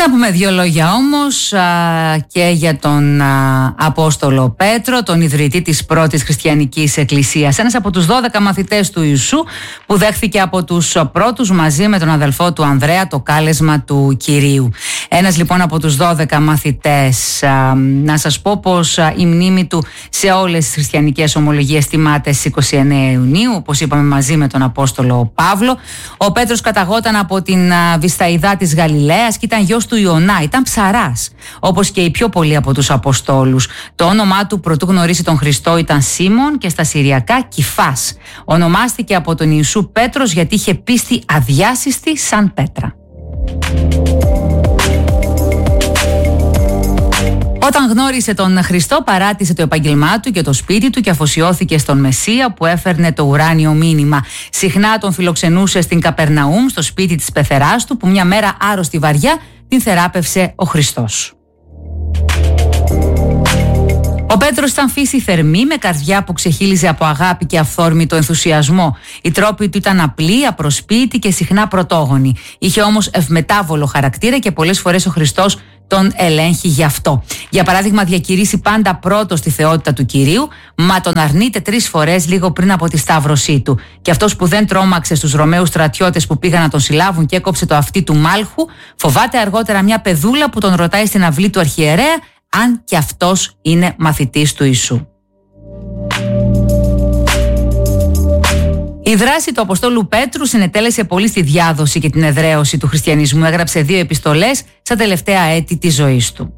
Να πούμε δύο λόγια όμως και για τον Απόστολο Πέτρο, τον ιδρυτή της πρώτης χριστιανικής εκκλησίας. Ένας από τους 12 μαθητές του Ιησού που δέχθηκε από τους πρώτους μαζί με τον αδελφό του Ανδρέα το κάλεσμα του Κυρίου. Ένας λοιπόν από τους 12 μαθητές. Να σας πω πως η μνήμη του σε όλες τις χριστιανικές ομολογίες τιμάται στις 29 Ιουνίου, όπως είπαμε, μαζί με τον Απόστολο Παύλο. Ο Πέτρος καταγόταν από την Βυσταϊδά της Γαλιλαίας και ήταν γιος του Ιωνά, ήταν ψαράς, όπως και οι πιο πολλοί από τους Αποστόλους. Το όνομά του πρωτού γνωρίσει τον Χριστό ήταν Σίμων και στα Συριακά Κηφάς. Ονομάστηκε από τον Ιησού Πέτρος γιατί είχε πίστη αδιάσυστη σαν πέτρα. Όταν γνώρισε τον Χριστό, παράτησε το επάγγελμά του και το σπίτι του και αφοσιώθηκε στον Μεσσία που έφερνε το ουράνιο μήνυμα. Συχνά τον φιλοξενούσε στην Καπερναούμ, στο σπίτι της πεθεράς του, που μια μέρα άρρωστη βαριά την θεράπευσε ο Χριστός. Ο Πέτρος ήταν φύση θερμή, με καρδιά που ξεχύλιζε από αγάπη και αυθόρμητο ενθουσιασμό. Οι τρόποι του ήταν απλοί, απροσποίητοι και συχνά πρωτόγονοι. Είχε όμως ευμετάβολο χαρακτήρα και πολλές φορές ο Χριστός τον ελέγχει γι' αυτό. Για παράδειγμα, διακηρύσει πάντα πρώτος τη θεότητα του Κυρίου, μα τον αρνείται 3 φορές λίγο πριν από τη σταύρωσή του. Και αυτός που δεν τρόμαξε στους Ρωμαίους στρατιώτες που πήγαν να τον συλλάβουν και έκοψε το αυτί του Μάλχου, φοβάται αργότερα μια παιδούλα που τον ρωτάει στην αυλή του αρχιερέα αν και αυτός είναι μαθητής του Ιησού. Η δράση του Αποστόλου Πέτρου συνετέλεσε πολύ στη διάδοση και την εδραίωση του χριστιανισμού. Έγραψε 2 επιστολές στα τελευταία έτη της ζωής του.